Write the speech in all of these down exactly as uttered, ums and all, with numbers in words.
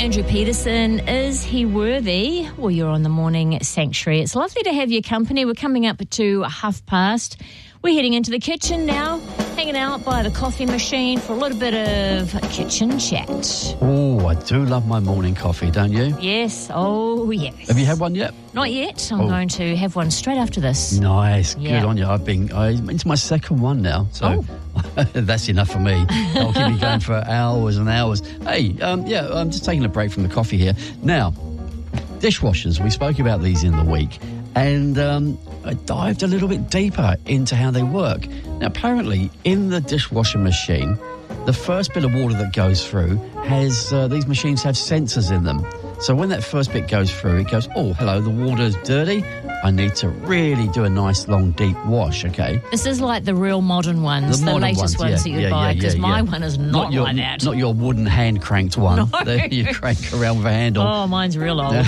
Andrew Peterson, is he worthy? Well, you're on the Morning Sanctuary. It's lovely to have your company. We're coming up to half past. We're heading into the kitchen now, hanging out by the coffee machine for a little bit of kitchen chat. Oh, I do love my morning coffee, don't you? Yes, oh yes. Have you had one yet? Not yet. I'm oh. going to have one straight after this. Nice, yeah. Good on you. I've been I'm into my second one now, so oh. that's enough for me. I'll keep me going for hours and hours. Hey, um, yeah, I'm just taking a break from the coffee here. Now, dishwashers, we spoke about these in the week, and um, I dived a little bit deeper into how they work. Now, apparently, in the dishwasher machine, the first bit of water that goes through has, uh, these machines have sensors in them. So when that first bit goes through, it goes, oh, hello, the water's dirty. I need to really do a nice, long, deep wash, okay? This is like the real modern ones, the, the latest ones, ones yeah, that you'd yeah, buy, because yeah, yeah, my yeah. one is not, not your, like that. Not your wooden hand-cranked one No. that you crank around with a handle. Oh, mine's real old.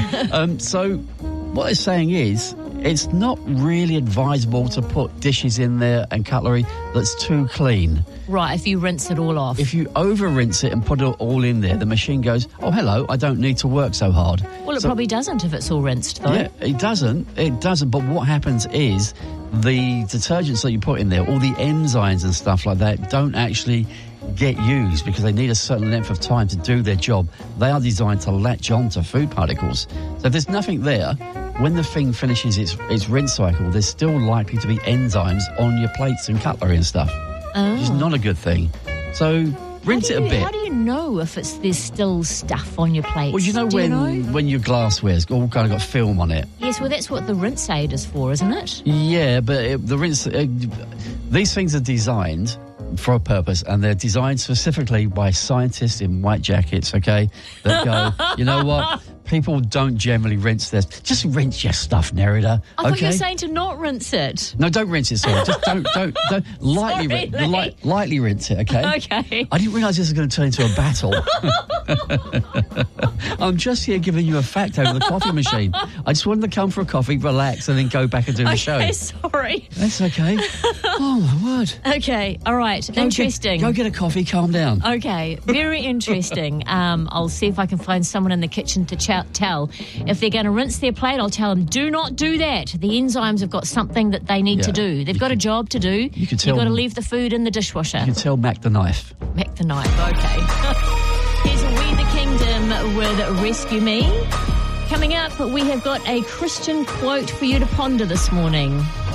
um, so what they're saying is, it's not really advisable to put dishes in there and cutlery that's too clean. Right, if you rinse it all off. If you over-rinse it and put it all in there, the machine goes, oh, hello, I don't need to work so hard. Well, it so, probably doesn't if it's all rinsed, though. Yeah, it doesn't. It doesn't. But what happens is the detergents that you put in there, all the enzymes and stuff like that, don't actually get used because they need a certain length of time to do their job. They are designed to latch on to food particles. So if there's nothing there, when the thing finishes its, its rinse cycle, there's still likely to be enzymes on your plates and cutlery and stuff. Oh. Which is not a good thing. So rinse you, it a bit. How do you know if it's there's still stuff on your plates? Well, you know do when you know? when your glassware's all kind of got film on it. Yes, well, that's what the rinse aid is for, isn't it? Yeah, but it, the rinse... Uh, these things are designed for a purpose, and they're designed specifically by scientists in white jackets, okay, that go, you know what, people don't generally rinse this. Just rinse your stuff, Nerida, I thought okay? you were saying to not rinse it. No, don't rinse it, sorry. Just don't, don't, don't, lightly, Sorry, rin- li- lightly rinse it, okay? Okay. I didn't realise this was going to turn into a battle. I'm just here giving you a fact over the coffee machine. I just wanted to come for a coffee, relax, and then go back and do the okay, show. Okay, sorry. That's okay. Oh, my word. Okay, all right. Go Interesting. Get, go get a coffee, calm down. Okay, very interesting. Um, I'll see if I can find someone in the kitchen to ch- tell. If they're going to rinse their plate, I'll tell them, do not do that. The enzymes have got something that they need Yeah. to do. They've You got can- a job to do. you can tell You've got to them- leave the food in the dishwasher. You can tell Mac the knife. Mac the knife, okay. Here's We the Kingdom with Rescue Me. Coming up, we have got a Christian quote for you to ponder this morning.